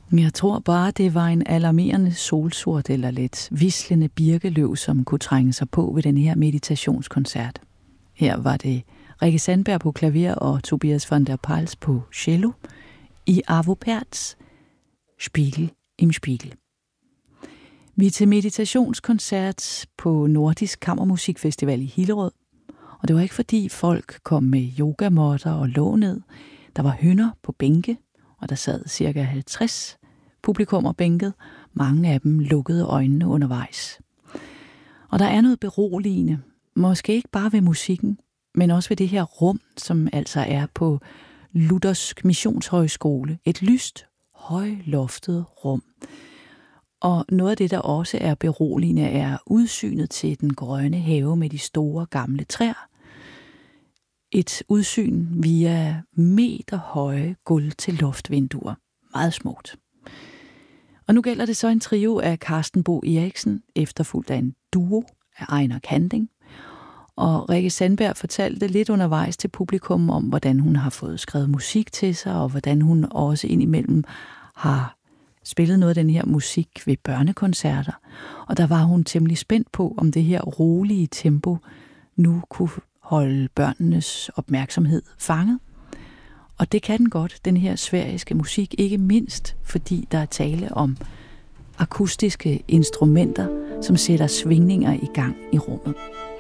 Jeg tror bare, det var en alarmerende solsort eller lidt vislende birkeløv, som kunne trænge sig på ved den her meditationskoncert. Her var det Rikke Sandberg på klaver og Tobias van der Pals på cello i Arvo Pärts Spiegel im Spiegel. Vi er til meditationskoncert på Nordisk Kammermusikfestival i Hillerød, og det var ikke fordi folk kom med yogamåtter og lå ned. Der var hønder på bænke, og der sad cirka 50 publikummer bænket. Mange af dem lukkede øjnene undervejs. Og der er noget beroligende, måske ikke bare ved musikken, men også ved det her rum, som altså er på Luthersk Missionshøjskole. Et lyst, højloftet rum. Og noget af det, der også er beroligende, er udsynet til den grønne have med de store gamle træer. Et udsyn via meterhøje gulv-til-loftvinduer. Meget smukt. Og nu gælder det så en trio af Carsten Bo Eriksen, efterfulgt af en duo af Ejner Kanding. Og Rikke Sandberg fortalte lidt undervejs til publikum om, hvordan hun har fået skrevet musik til sig, og hvordan hun også indimellem har spillet noget af den her musik ved børnekoncerter. Og der var hun temmelig spændt på, om det her rolige tempo nu kunne holde børnenes opmærksomhed fanget. Og det kan den godt, den her sfæriske musik, ikke mindst fordi der er tale om akustiske instrumenter, som sætter svingninger i gang i rummet.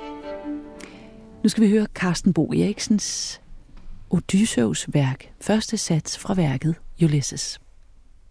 Nu skal vi høre Carsten Bo Eriksens Odysseus værk, første sats fra værket Ulysses.